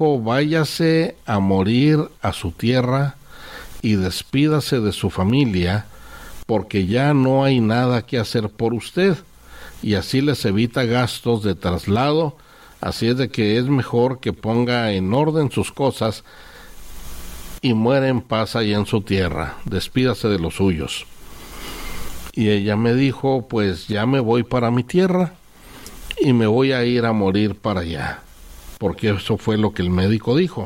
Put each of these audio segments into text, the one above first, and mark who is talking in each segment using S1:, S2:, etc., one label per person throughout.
S1: váyase a morir a su tierra y despídase de su familia, porque ya no hay nada que hacer por usted, y así les evita gastos de traslado. Así es de que es mejor que ponga en orden sus cosas y muera en paz allá en su tierra. Despídase de los suyos. Y ella me dijo, pues ya me voy para mi tierra y me voy a ir a morir para allá, porque eso fue lo que el médico dijo.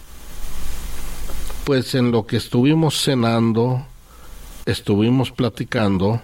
S1: Pues en lo que estuvimos cenando, estuvimos platicando,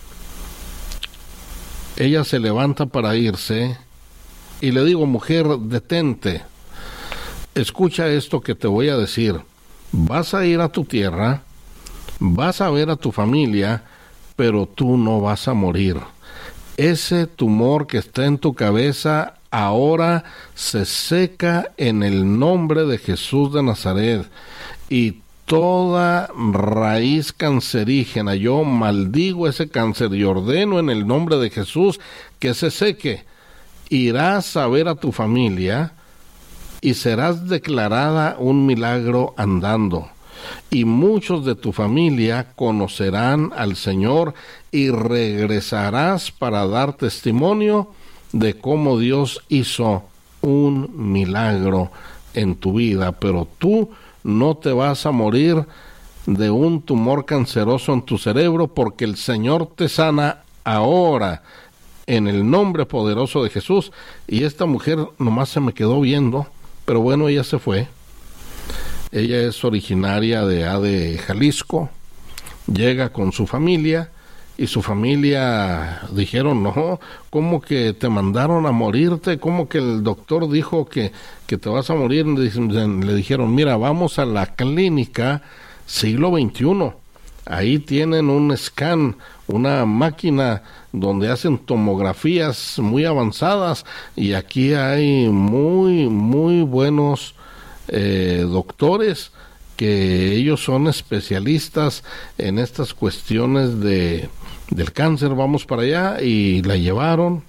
S1: ella se levanta para irse y le digo, mujer, detente, escucha esto que te voy a decir. Vas a ir a tu tierra, vas a ver a tu familia, pero tú no vas a morir. Ese tumor que está en tu cabeza ahora se seca en el nombre de Jesús de Nazaret, y toda raíz cancerígena, yo maldigo ese cáncer y ordeno en el nombre de Jesús que se seque. Irás a ver a tu familia y serás declarada un milagro andando, y muchos de tu familia conocerán al Señor, y regresarás para dar testimonio de cómo Dios hizo un milagro en tu vida. Pero tú no te vas a morir de un tumor canceroso en tu cerebro, porque el Señor te sana ahora en el nombre poderoso de Jesús. Y esta mujer nomás se me quedó viendo, pero bueno, ella se fue. Ella es originaria de Jalisco, llega con su familia, y su familia dijeron, no, ¿cómo que te mandaron a morirte? ¿Cómo que el doctor dijo que te vas a morir? Le dijeron, mira, vamos a la clínica siglo XXI, ahí tienen un scan, una máquina donde hacen tomografías muy avanzadas, y aquí hay muy, muy buenos doctores, que ellos son especialistas en estas cuestiones del cáncer. Vamos para allá, y la llevaron,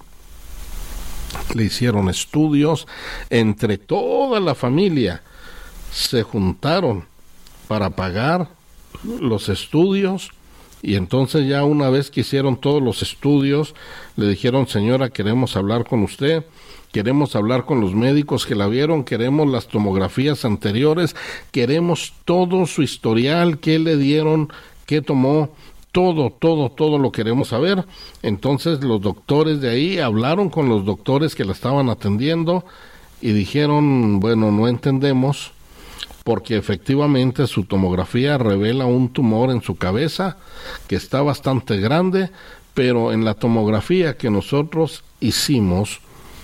S1: le hicieron estudios, entre toda la familia se juntaron para pagar los estudios. Y entonces ya una vez que hicieron todos los estudios, le dijeron, señora, queremos hablar con usted, queremos hablar con los médicos que la vieron, queremos las tomografías anteriores, queremos todo su historial, qué le dieron, qué tomó, todo lo queremos saber. Entonces los doctores de ahí hablaron con los doctores que la estaban atendiendo y dijeron, bueno, no entendemos, porque efectivamente su tomografía revela un tumor en su cabeza que está bastante grande, pero en la tomografía que nosotros hicimos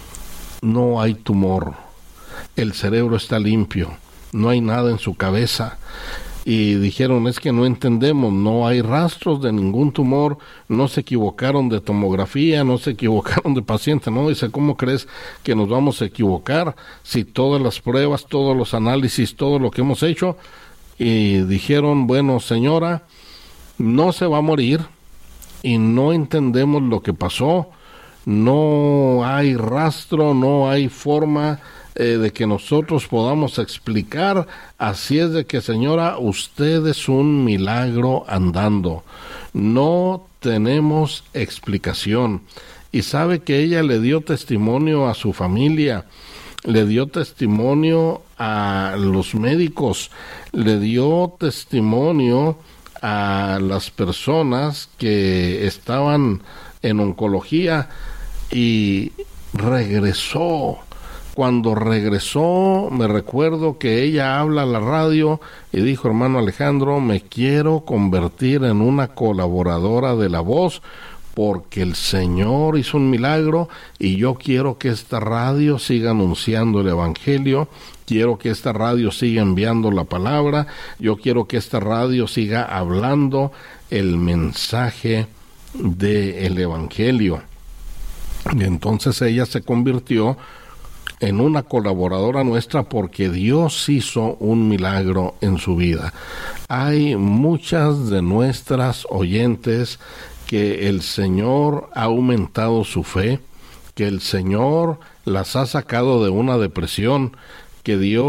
S1: no hay tumor, el cerebro está limpio, no hay nada en su cabeza. Y dijeron, es que no entendemos, no hay rastros de ningún tumor, no se equivocaron de tomografía, no se equivocaron de paciente. No, dice, ¿cómo crees que nos vamos a equivocar si todas las pruebas, todos los análisis, todo lo que hemos hecho? Y dijeron, bueno, señora, no se va a morir y no entendemos lo que pasó, no hay rastro, no hay forma de que nosotros podamos explicar. Así es de que, señora, usted es un milagro andando, no tenemos explicación. Y sabe que ella le dio testimonio a su familia, le dio testimonio a los médicos, le dio testimonio a las personas que estaban en oncología, y regresó. Cuando regresó, me recuerdo que ella habla a la radio y dijo, hermano Alejandro, me quiero convertir en una colaboradora de La Voz, porque el Señor hizo un milagro y yo quiero que esta radio siga anunciando el Evangelio, quiero que esta radio siga enviando la palabra, yo quiero que esta radio siga hablando el mensaje del Evangelio. Y entonces ella se convirtió en una colaboradora nuestra, porque Dios hizo un milagro en su vida. Hay muchas de nuestras oyentes que el Señor ha aumentado su fe, que el Señor las ha sacado de una depresión, que Dios